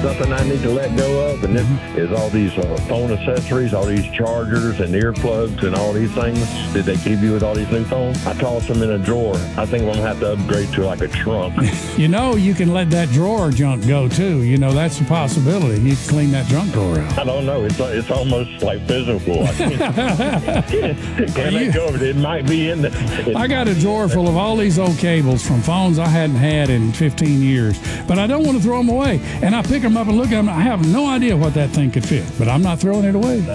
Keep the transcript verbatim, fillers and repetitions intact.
something I need to let go of, and Mm-hmm. this is all these uh, phone accessories, all these chargers and earplugs and all these things. Did they keep you with all these new phones? I tossed them in a drawer. I think I'm going to have to upgrade to like a trunk. You know, you can let that drawer junk go too. You know, that's a possibility. You can clean that junk drawer out. I don't know. It's it's almost like physical. I can't, can't You- let go of it. It might be in there. I got a drawer full of all these old cables from phones I hadn't had in fifteen years, but I don't want to throw them away. And I pick them up and look at them. I have no idea what that thing could fit, but I'm not throwing it away.